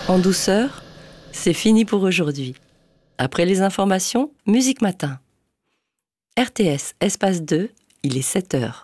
En douceur, c'est fini pour aujourd'hui. Après les informations, Musique Matin. RTS, espace 2, il est 7h.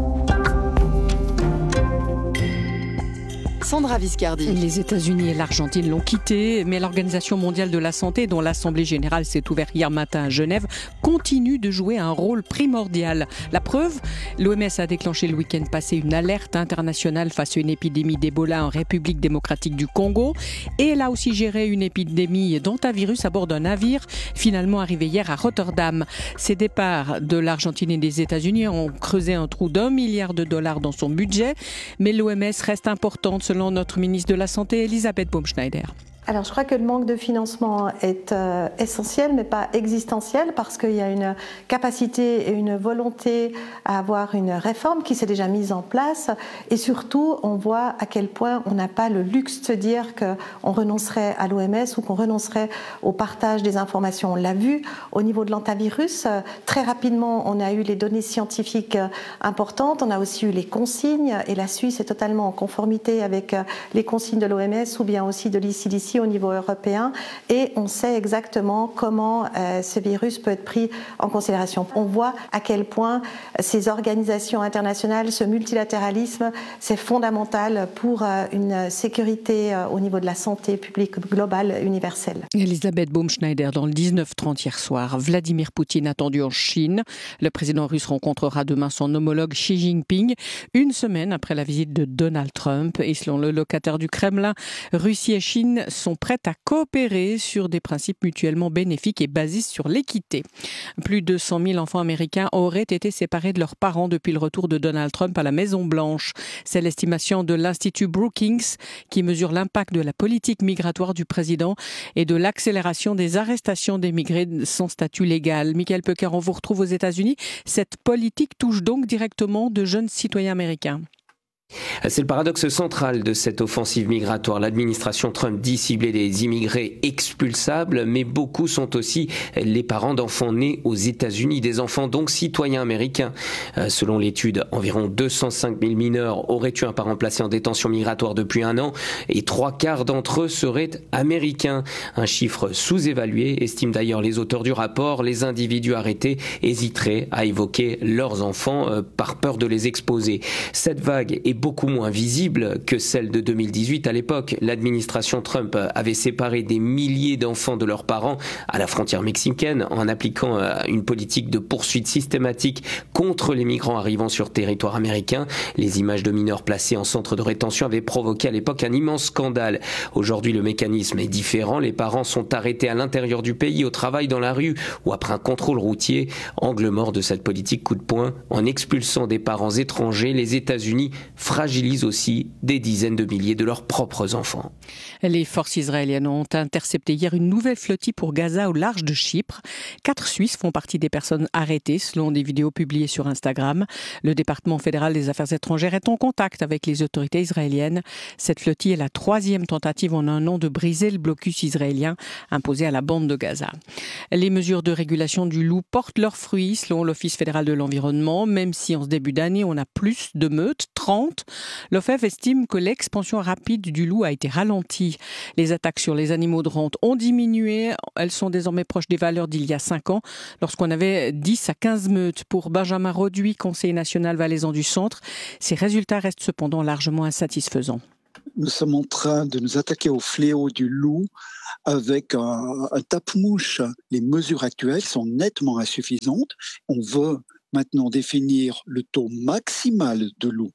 Sandra Viscardi. Les États-Unis et l'Argentine l'ont quitté, mais l'Organisation mondiale de la santé, dont l'Assemblée générale s'est ouverte hier matin à Genève, continue de jouer un rôle primordial. La preuve, l'OMS a déclenché le week-end passé une alerte internationale face à une épidémie d'Ebola en République démocratique du Congo, et elle a aussi géré une épidémie d'hantavirus à bord d'un navire, finalement arrivé hier à Rotterdam. Ces départs de l'Argentine et des États-Unis ont creusé un trou d'$1 milliard dans son budget, mais l'OMS reste importante selon notre ministre de la Santé, Elisabeth Baumschneider. Alors je crois que le manque de financement est essentiel mais pas existentiel parce qu'il y a une capacité et une volonté à avoir une réforme qui s'est déjà mise en place et surtout on voit à quel point on n'a pas le luxe de se dire qu'on renoncerait à l'OMS ou qu'on renoncerait au partage des informations. On l'a vu au niveau de l'hantavirus, très rapidement on a eu les données scientifiques importantes, on a aussi eu les consignes et la Suisse est totalement en conformité avec les consignes de l'OMS ou bien aussi de l'ECDC au niveau européen et on sait exactement comment ce virus peut être pris en considération. On voit à quel point ces organisations internationales, ce multilatéralisme, c'est fondamental pour une sécurité au niveau de la santé publique globale universelle. Elisabeth Baumschneider dans le 19-30 hier soir. Vladimir Poutine attendu en Chine. Le président russe rencontrera demain son homologue Xi Jinping, une semaine après la visite de Donald Trump. Et selon le locataire du Kremlin, Russie et Chine sont prêtes à coopérer sur des principes mutuellement bénéfiques et basés sur l'équité. Plus de 100 000 enfants américains auraient été séparés de leurs parents depuis le retour de Donald Trump à la Maison-Blanche. C'est l'estimation de l'Institut Brookings qui mesure l'impact de la politique migratoire du président et de l'accélération des arrestations d'émigrés sans statut légal. Michael Pecker, on vous retrouve aux États-Unis. Cette politique touche donc directement de jeunes citoyens américains. C'est le paradoxe central de cette offensive migratoire. L'administration Trump dit cibler des immigrés expulsables, mais beaucoup sont aussi les parents d'enfants nés aux États-Unis, des enfants donc citoyens américains. Selon l'étude, environ 205 000 mineurs auraient eu un parent placé en détention migratoire depuis 1 an et 3/4 d'entre eux seraient américains. Un chiffre sous-évalué, estiment d'ailleurs les auteurs du rapport. Les individus arrêtés hésiteraient à évoquer leurs enfants par peur de les exposer. Cette vague est beaucoup moins visible que celle de 2018. À l'époque, l'administration Trump avait séparé des milliers d'enfants de leurs parents à la frontière mexicaine en appliquant une politique de poursuite systématique contre les migrants arrivant sur territoire américain. Les images de mineurs placés en centre de rétention avaient provoqué à l'époque un immense scandale. Aujourd'hui, le mécanisme est différent. Les parents sont arrêtés à l'intérieur du pays, au travail, dans la rue ou après un contrôle routier. Angle mort de cette politique coup de poing. En expulsant des parents étrangers, les États-Unis fragilisent aussi des dizaines de milliers de leurs propres enfants. Les forces israéliennes ont intercepté hier une nouvelle flottille pour Gaza au large de Chypre. 4 Suisses font partie des personnes arrêtées selon des vidéos publiées sur Instagram. Le département fédéral des affaires étrangères est en contact avec les autorités israéliennes. Cette flottille est la 3e tentative en 1 an de briser le blocus israélien imposé à la bande de Gaza. Les mesures de régulation du loup portent leurs fruits selon l'Office fédéral de l'environnement, même si en ce début d'année on a plus de meutes, 30. L'OFEV estime que l'expansion rapide du loup a été ralentie. Les attaques sur les animaux de rente ont diminué. Elles sont désormais proches des valeurs d'il y a 5 ans, lorsqu'on avait 10 à 15 meutes. Pour Benjamin Roduit, conseiller national valaisan du Centre, ces résultats restent cependant largement insatisfaisants. Nous sommes en train de nous attaquer au fléau du loup avec un tape-mouche. Les mesures actuelles sont nettement insuffisantes. On veut maintenant définir le taux maximal de loup.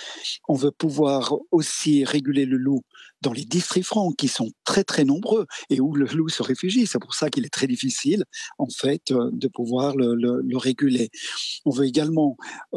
On veut pouvoir aussi réguler le loup dans les districts francs qui sont très très nombreux et où le loup se réfugie. C'est pour ça qu'il est très difficile en fait de pouvoir le réguler. On veut également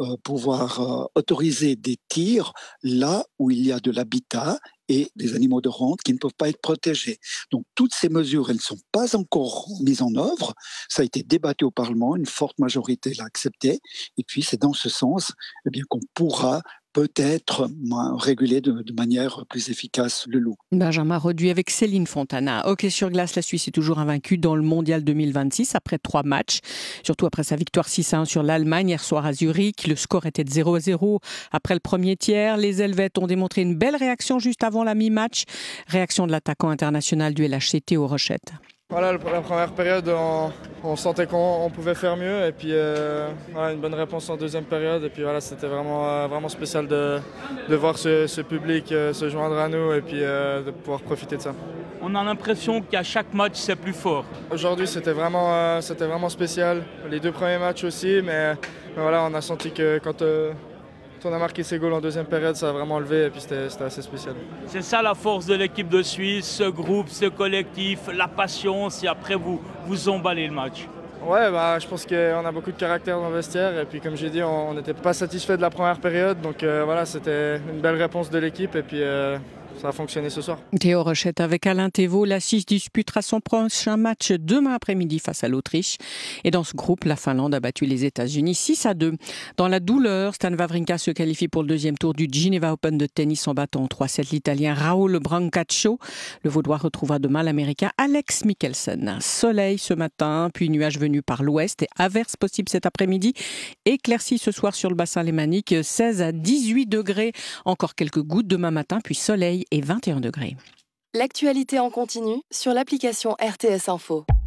pouvoir autoriser des tirs là où il y a de l'habitat et des animaux de rente qui ne peuvent pas être protégés. Donc toutes ces mesures, elles ne sont pas encore mises en œuvre. Ça a été débattu au Parlement, une forte majorité l'a accepté. Et puis c'est dans ce sens qu'on pourra peut-être réguler de manière plus efficace le loup. Benjamin Reduit avec Céline Fontana. Hockey sur glace, la Suisse est toujours invaincue dans le mondial 2026 après 3 matchs. Surtout après sa victoire 6-1 sur l'Allemagne hier soir à Zurich. Le score était de 0-0 après le premier tiers. Les Helvètes ont démontré une belle réaction juste avant la mi-match. Réaction de l'attaquant international du LHC Théo Rochette. Voilà, la première période, on sentait qu'on pouvait faire mieux et puis voilà, une bonne réponse en deuxième période et puis voilà, c'était vraiment spécial de voir ce public se joindre à nous et puis de pouvoir profiter de ça. On a l'impression qu'à chaque match c'est plus fort. Aujourd'hui c'était vraiment spécial, les 2 premiers matchs aussi, mais voilà, on a senti que quand on a marqué ses goals en deuxième période, ça a vraiment levé et puis c'était assez spécial. C'est ça la force de l'équipe de Suisse, ce groupe, ce collectif, la patience et après vous emballez le match. Ouais, je pense qu'on a beaucoup de caractère dans le vestiaire et puis comme j'ai dit, on n'était pas satisfait de la première période, donc voilà, c'était une belle réponse de l'équipe et puis ça a fonctionné ce soir. Théo Rochette avec Alain Thévault. La Suisse disputera son prochain match demain après-midi face à l'Autriche. Et dans ce groupe, la Finlande a battu les États-Unis 6-2. Dans la douleur, Stan Wawrinka se qualifie pour le 2e tour du Geneva Open de tennis en battant en 3-7 l'Italien Raoul Brancaccio. Le Vaudois retrouvera demain l'Américain Alex Michelsen. Soleil ce matin, puis nuages venus par l'ouest et averses possibles cet après-midi. Éclaircies ce soir sur le bassin lémanique, 16 à 18 degrés. Encore quelques gouttes demain matin, puis soleil et 21 degrés. L'actualité en continu sur l'application RTS Info.